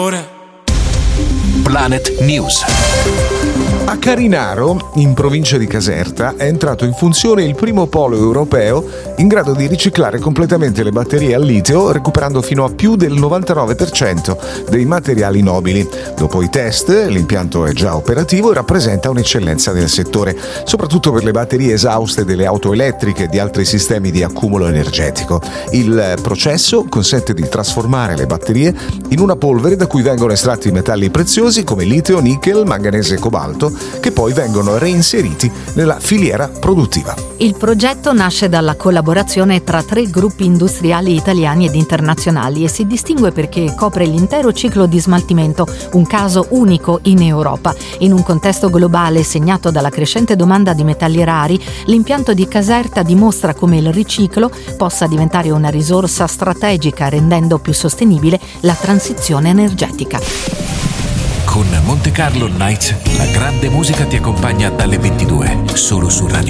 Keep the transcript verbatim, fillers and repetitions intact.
Planet News. A Carinaro, in provincia di Caserta, è entrato in funzione il primo polo europeo in grado di riciclare completamente le batterie al litio, recuperando fino a più del novantanove per cento dei materiali nobili. Dopo i test, l'impianto è già operativo e rappresenta un'eccellenza del settore, soprattutto per le batterie esauste delle auto elettriche e di altri sistemi di accumulo energetico. Il processo consente di trasformare le batterie in una polvere da cui vengono estratti i metalli preziosi come litio, nickel, manganese e cobalto, che poi vengono reinseriti nella filiera produttiva. Il progetto nasce dalla collaborazione tra tre gruppi industriali italiani ed internazionali e si distingue perché copre l'intero ciclo di smaltimento, un caso unico in Europa. In un contesto globale segnato dalla crescente domanda di metalli rari, l'impianto di Caserta dimostra come il riciclo possa diventare una risorsa strategica, rendendo più sostenibile la transizione energetica. Con Monte Carlo Nights, la grande musica ti accompagna dalle ventidue, solo su Radio